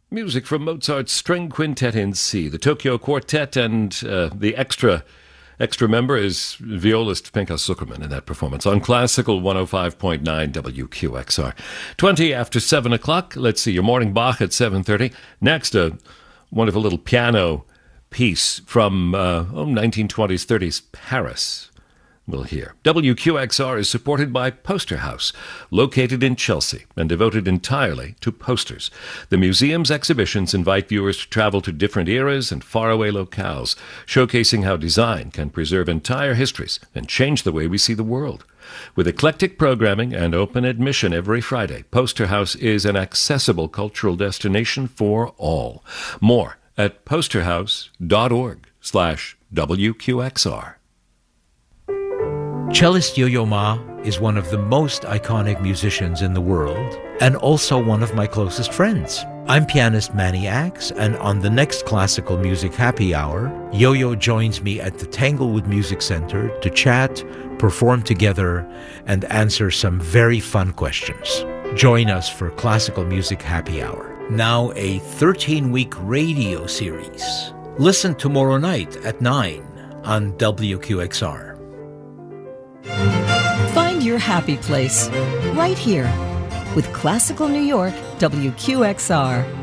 Music from Mozart's String Quintet in C, the Tokyo Quartet, and the extra member is violist Pinchas Zuckerman in that performance on Classical 105.9 WQXR. 20 after 7 o'clock. Let's see, your morning Bach at 7:30. Next, a wonderful little piano piece from 1920s, 30s Paris. We'll hear. WQXR is supported by Poster House, located in Chelsea and devoted entirely to posters. The museum's exhibitions invite viewers to travel to different eras and faraway locales, showcasing how design can preserve entire histories and change the way we see the world. With eclectic programming and open admission every Friday, Poster House is an accessible cultural destination for all. More at posterhouse.org/WQXR. Cellist Yo-Yo Ma is one of the most iconic musicians in the world and also one of my closest friends. I'm pianist Manny Axe, and on the next Classical Music Happy Hour, Yo-Yo joins me at the Tanglewood Music Center to chat, perform together, and answer some very fun questions. Join us for Classical Music Happy Hour. Now a 13-week radio series. Listen tomorrow night at 9 on WQXR. Find your happy place right here with Classical New York WQXR.